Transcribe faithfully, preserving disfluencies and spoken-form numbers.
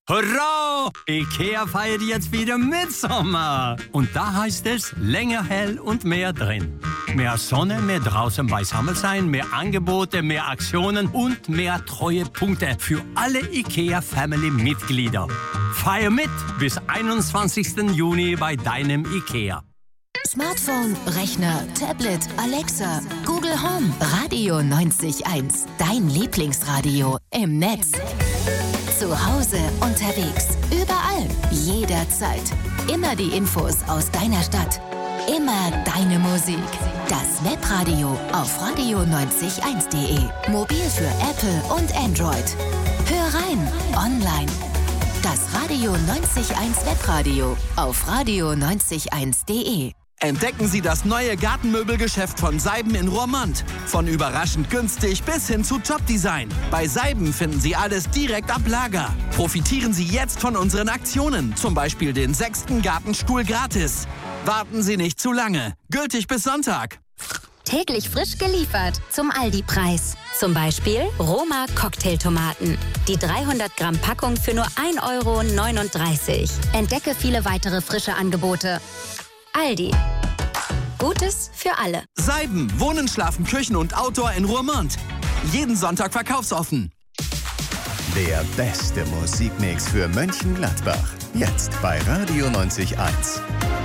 Hurra! IKEA feiert jetzt wieder Mitsommer. Und da heißt es länger hell und mehr drin. Mehr Sonne, mehr draußen beisammen sein, mehr Angebote, mehr Aktionen und mehr Treuepunkte für alle IKEA-Family-Mitglieder. Feier mit bis einundzwanzigsten Juni bei deinem IKEA. Smartphone, Rechner, Tablet, Alexa, Google Home, Radio neunzig Komma eins. Dein Lieblingsradio im Netz. Zu Hause, unterwegs, überall, jederzeit. Immer die Infos aus deiner Stadt. Immer deine Musik. Das Webradio auf radio neunzig Komma eins punkt de. Mobil für Apple und Android. Hör rein, online. Das Radio neunzig Komma eins Webradio auf radio neunzig Komma eins punkt de. Entdecken Sie das neue Gartenmöbelgeschäft von Seiben in Roermond. Von überraschend günstig bis hin zu Top-Design. Bei Seiben finden Sie alles direkt ab Lager. Profitieren Sie jetzt von unseren Aktionen. Zum Beispiel den sechsten Gartenstuhl gratis. Warten Sie nicht zu lange. Gültig bis Sonntag. Täglich frisch geliefert zum Aldi-Preis. Zum Beispiel Roma Cocktailtomaten. Die dreihundert Gramm Packung für nur ein Euro neununddreißig. Entdecke viele weitere frische Angebote. Aldi. Gutes für alle. Seiben, Wohnen, Schlafen, Küchen und Outdoor in Roermond. Jeden Sonntag verkaufsoffen. Der beste Musikmix für Mönchengladbach. Jetzt bei Radio neunzig Komma eins.